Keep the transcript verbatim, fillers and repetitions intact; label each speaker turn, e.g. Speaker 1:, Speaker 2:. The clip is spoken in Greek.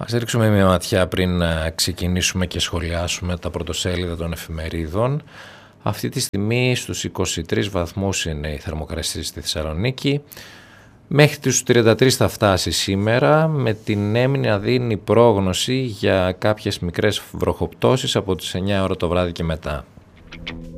Speaker 1: Ας ρίξουμε μια ματιά πριν να ξεκινήσουμε και σχολιάσουμε τα πρωτοσέλιδα των εφημερίδων. Αυτή τη στιγμή στους είκοσι τρεις βαθμούς είναι η θερμοκρασία στη Θεσσαλονίκη. Μέχρι τους τριάντα τρεις θα φτάσει σήμερα, με την έμεινη να δίνει πρόγνωση για κάποιες μικρές βροχοπτώσεις από τις εννιά ώρα το βράδυ και μετά.